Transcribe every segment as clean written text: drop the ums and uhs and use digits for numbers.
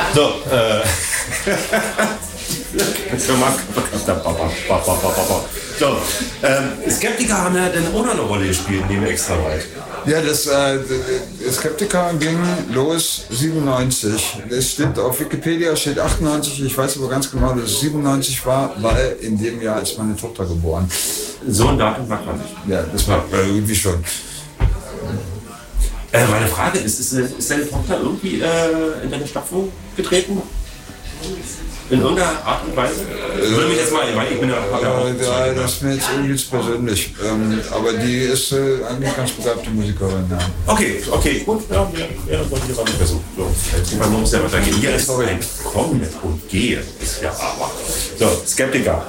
So, so, Skeptiker haben ja dann auch noch eine Rolle gespielt neben Extraweit. Ja, das Skeptiker ging los 97. Es steht auf Wikipedia, steht 98. Ich weiß aber ganz genau, dass es 97 war, weil in dem Jahr ist meine Tochter geboren. So ein Datum mag man nicht. Ja, das war irgendwie schon. Meine Frage ist deine Tochter irgendwie in deine Stapfen getreten? In irgendeiner Art und Weise? Würde mich jetzt mal, weil ich bin ja, das ist mir jetzt irgendwie zu persönlich. Aber die ist eigentlich ganz begabte Musikerin. Ja. Okay, gut. Ja, wollte ich aber versuchen. So, man muss ja weitergehen. Hier ist ein Kommen und Gehen. Ist ja aber. So, Skeptiker.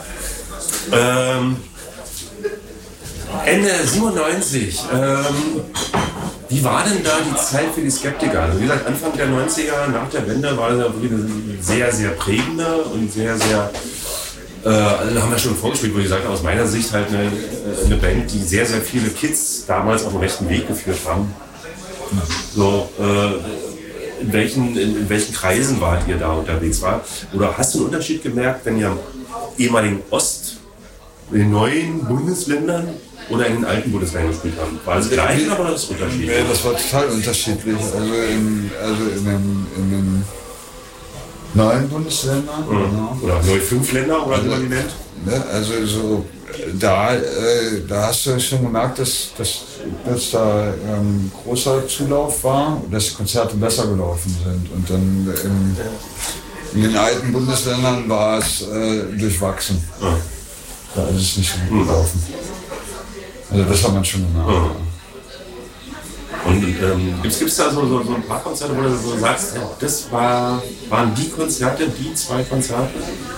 Ende 97. Wie war denn da die Zeit für die Skeptiker? Also wie gesagt, Anfang der 90er, nach der Wende, war das ja wirklich eine sehr, sehr prägende und sehr, sehr, also haben wir schon vorgespielt, wo ich gesagt habe, aus meiner Sicht halt eine Band, die sehr, sehr viele Kids damals auf den rechten Weg geführt haben. So, in welchen Kreisen wart ihr da unterwegs? Oder hast du einen Unterschied gemerkt, wenn ihr im ehemaligen in den neuen Bundesländern oder in den alten Bundesländern gespielt haben? War das gleich oder war das unterschiedlich? Nee, das war total unterschiedlich. Also in den neuen Bundesländern. Genau. Oder neue 5 Länder, oder wie man die nennt? Ne, also so, da hast du schon gemerkt, dass da großer Zulauf war, dass die Konzerte besser gelaufen sind. Und dann in den alten Bundesländern war es durchwachsen. Ja. Da ist es nicht so gut gelaufen. Also das hat man schon gemerkt. Und gibt es da so ein paar Konzerte, wo du so sagst, das waren die Konzerte, die 2 Konzerte?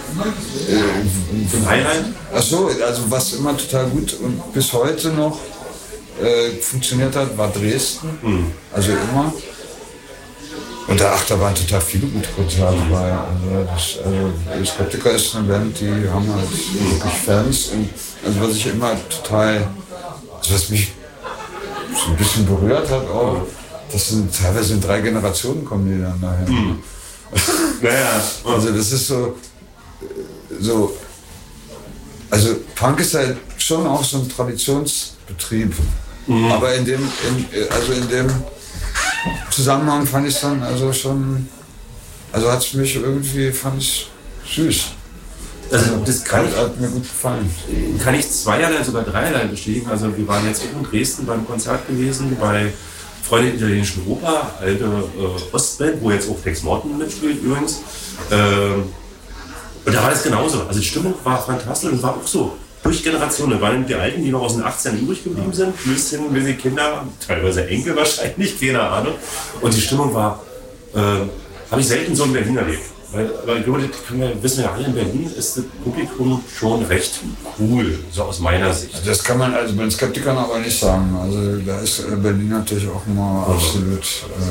Ein Highlight? Ach so, also was immer total gut und bis heute noch funktioniert hat, war Dresden. Also immer. Und da waren total viele gute Konzerte dabei. Also Skeptiker ist eine Band, die haben halt wirklich Fans. Und also was ich immer total, also was mich so ein bisschen berührt hat auch, das sind teilweise in 3 Generationen kommen die dann daher. Naja. Also das ist so, also Punk ist halt schon auch so ein Traditionsbetrieb. Aber in dem Zusammenhang fand ich es dann also schon, also hat es mich irgendwie, fand ich süß. Also das hat mir gut gefallen. Kann ich zweierlei, sogar dreierlei bestätigen. Also wir waren jetzt in Dresden beim Konzert gewesen, bei Freunde der italienischen Oper, alte Ostband, wo jetzt auch Tex Morton mitspielt übrigens. Und da war das genauso. Also die Stimmung war fantastisch und war auch so. Durch Generationen. Da waren die Alten, die noch aus den 18 übrig geblieben sind, bis hin bis die Kinder, teilweise Enkel wahrscheinlich, keine Ahnung. Und die Stimmung war, habe ich selten so in Berlin erlebt. Weil wissen wir ja alle, in Berlin ist das Publikum schon recht cool, so aus meiner Sicht. Das kann man also bei den Skeptikern aber nicht sagen. Also da ist Berlin natürlich auch immer absolut...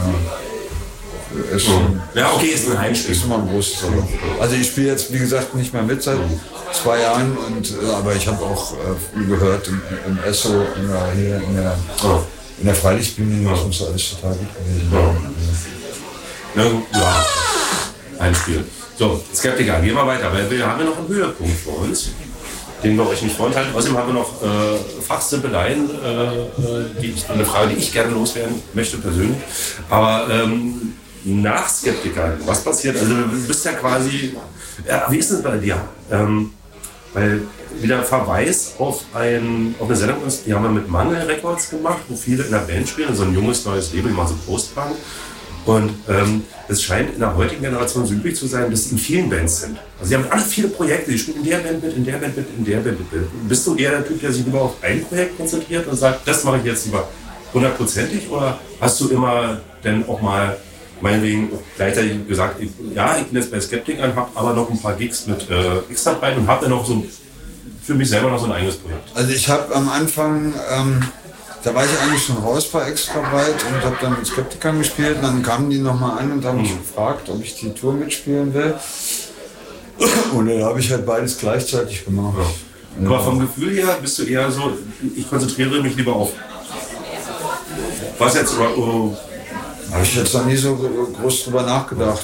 ja, okay, ist ein Heimspiel. Ist immer ein großes Thema. Also ich spiele jetzt, wie gesagt, nicht mehr mit seit 2 Jahren, aber ich habe auch viel gehört im Esso oder hier in der Freilichtbühne, das muss alles total gut gewesen sein. Ja, Heimspiel. So, Skeptiker, gehen wir weiter, weil wir haben ja noch einen Höhepunkt vor uns, den wir euch nicht vorenthalten. Außerdem haben wir noch Fachsimpeleien, eine Frage, die ich gerne loswerden möchte persönlich. Aber nach Skeptiker, was passiert? Also du bist ja quasi, wie ist es bei dir? Weil wieder Verweis auf eine Sendung, die haben wir mit Mangel Records gemacht, wo viele in der Band spielen, so ein junges neues Label, mal so Post-Punk. Und es scheint in der heutigen Generation so üblich zu sein, dass sie in vielen Bands sind. Also sie haben alle viele Projekte, die spielen in der Band mit, in der Band mit, in der Band mit. Bist du eher der Typ, der sich lieber auf ein Projekt konzentriert und sagt, das mache ich jetzt lieber 100%ig? Oder hast du immer denn auch mal meinetwegen gleichzeitig gesagt, ich bin jetzt bei Skeptikern, habe aber noch ein paar Gigs mit Extra dabei und habe dann noch so für mich selber noch so ein eigenes Projekt. Also ich habe am Anfang, da war ich eigentlich schon raus bei Extrabreit und habe dann mit Skeptikern gespielt und dann kamen die nochmal an und haben mich gefragt, ob ich die Tour mitspielen will. Und dann habe ich halt beides gleichzeitig gemacht. Ja. Aber vom Gefühl her bist du eher so, ich konzentriere mich lieber auf was jetzt Habe ich jetzt noch nie so groß drüber nachgedacht.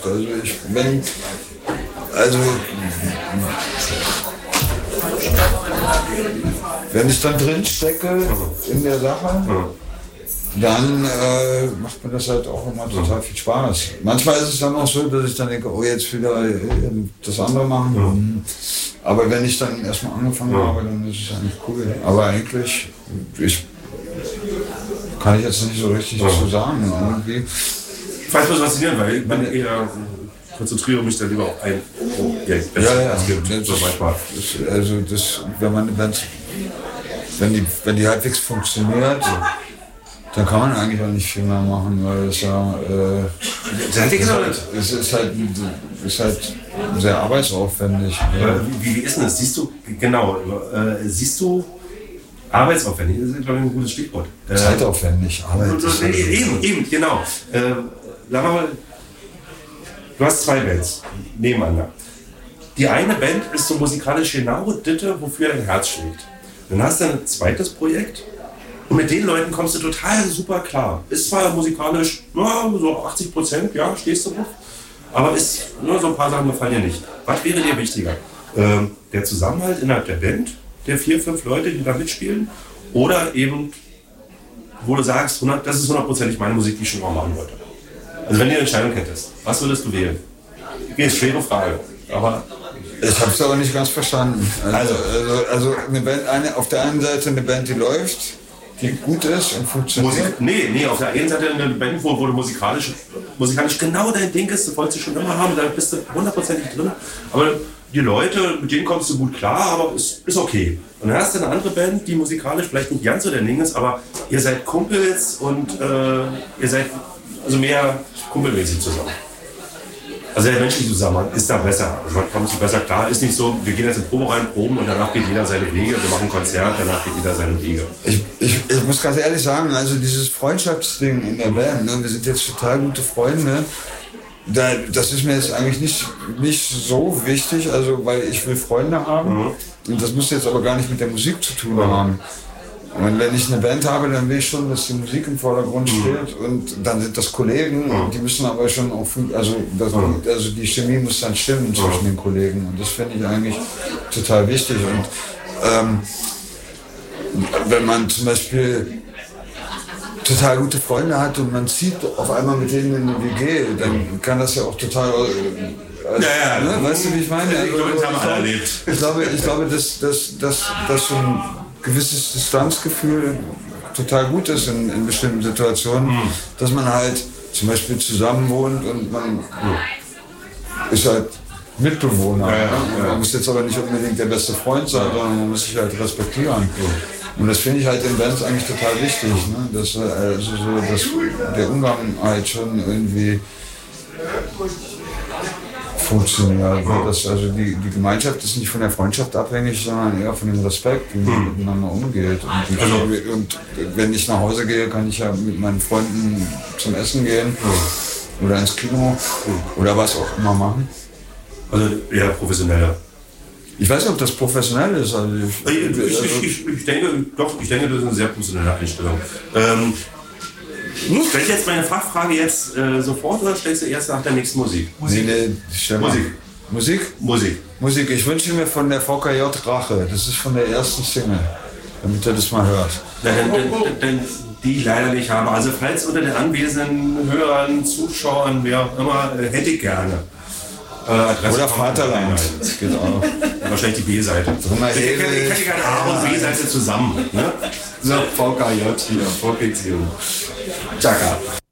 Wenn ich dann drin stecke in der Sache, dann macht mir das halt auch immer total viel Spaß. Manchmal ist es dann auch so, dass ich dann denke, oh, jetzt wieder das andere machen. Aber wenn ich dann erstmal angefangen habe, dann ist es eigentlich cool. Aber eigentlich, kann ich jetzt nicht so richtig zu sagen. Irgendwie. Ich weiß, was faszinierend, weil ich bin eher konzentriere mich dann lieber auf ein Projekt. Wenn man eine Band, wenn die halbwegs funktioniert, dann kann man eigentlich auch nicht viel mehr machen, weil es ist halt sehr arbeitsaufwendig. Wie ist denn das? Siehst du arbeitsaufwendig? Das ist, glaube ich, ein gutes Stichwort. Zeitaufwendig, Eben, genau. Sag mal, du hast 2 Bands nebeneinander. Die eine Band ist so musikalisch genau das, wofür dein Herz schlägt. Dann hast du ein zweites Projekt und mit den Leuten kommst du total super klar. Ist zwar musikalisch so 80%, ja, stehst du drauf, aber ist nur so ein paar Sachen gefallen dir nicht. Was wäre dir wichtiger? Der Zusammenhalt innerhalb der Band, der 4, 5 Leute, die da mitspielen, oder eben, wo du sagst, das ist 100% meine Musik, die ich schon mal machen wollte. Also wenn du eine Entscheidung hättest, was würdest du wählen? Okay, ist eine schwere Frage, aber... Ich habe es aber nicht ganz verstanden. Also eine Band, auf der einen Seite eine Band, die läuft, die gut ist und funktioniert. Nee, auf der einen Seite eine Band, wo du musikalisch genau dein Ding ist, das wolltest du schon immer haben, da bist du 100%ig drin. Aber die Leute, mit denen kommst du gut klar, aber ist okay. Und dann hast du eine andere Band, die musikalisch vielleicht nicht ganz so der Ding ist, aber ihr seid Kumpels und ihr seid also mehr kumpelmäßig zusammen. Also der menschliche Zusammenhang ist da besser. Also man kommt sich besser klar. Ist nicht so, wir gehen jetzt in Probe rein, proben und danach geht jeder seine Wege. Wir machen ein Konzert, danach geht jeder seine Wege. Ich muss ganz ehrlich sagen, also dieses Freundschaftsding in der Band, wir sind jetzt total gute Freunde. Das ist mir jetzt eigentlich nicht so wichtig, also weil ich will Freunde haben. Und das muss jetzt aber gar nicht mit der Musik zu tun haben. Und wenn ich eine Band habe, dann will ich schon, dass die Musik im Vordergrund steht und dann sind das Kollegen, die müssen aber schon auch, also die Chemie muss dann stimmen zwischen den Kollegen und das finde ich eigentlich total wichtig. Und wenn man zum Beispiel total gute Freunde hat und man zieht auf einmal mit denen in eine WG, dann kann das ja auch total... Ne? Weißt du, wie ich meine? Ich glaube, dass so ein gewisses Distanzgefühl total gut ist in bestimmten Situationen, dass man halt zum Beispiel zusammen wohnt und man ist halt Mitbewohner. Man muss jetzt aber nicht unbedingt der beste Freund sein, sondern man muss sich halt respektieren. Und das finde ich halt in Bands eigentlich total wichtig, ne? Dass der Umgang halt schon irgendwie funktioniert. Also die Gemeinschaft ist nicht von der Freundschaft abhängig, sondern eher von dem Respekt, wie man miteinander umgeht. Und wenn ich nach Hause gehe, kann ich ja mit meinen Freunden zum Essen gehen oder ins Kino oder was auch immer machen. Also eher professioneller. Ich weiß nicht, ob das professionell ist. Also ich denke, das ist eine sehr professionelle Einstellung. Stell ich jetzt meine Fachfrage jetzt sofort oder stellst du erst nach der nächsten Musik? Musik. Ich wünsche mir von der VKJ Rache. Das ist von der ersten Single, damit ihr das mal hört. Denn die ich leider nicht habe. Also falls unter den anwesenden Hörern, Zuschauern, wer auch immer, hätte ich gerne. Oder Vaterland. Das geht auch. Wahrscheinlich die B-Seite. Ich hätte gerne A und B-Seite zusammen. Ne? So, VKJ hier, Vorbeziehung. Chaka.